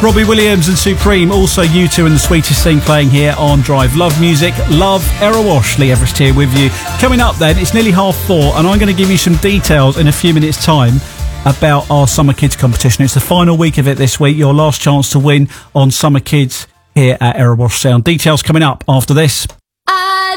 Robbie Williams and Supreme, also U2 and The Sweetest Thing playing here on Drive. Love music, love Erewash. Lee Everest here with you. Coming up then, it's nearly 4:30 and I'm going to give you some details in a few minutes' time about our Summer Kids competition. It's the final week of it this week, your last chance to win on Summer Kids here at Erewash Sound. Details coming up after this.